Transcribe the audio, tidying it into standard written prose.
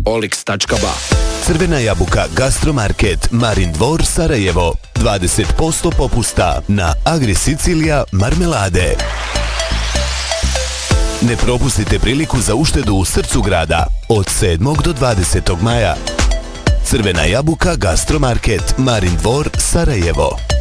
olix.ba. Crvena jabuka Gastromarket Marin Dvor Sarajevo. 20% popusta na Agri Sicilija marmelade. Ne propustite priliku za uštedu u srcu grada od 7. do 20. maja. Crvena jabuka Gastromarket Marin Dvor Sarajevo.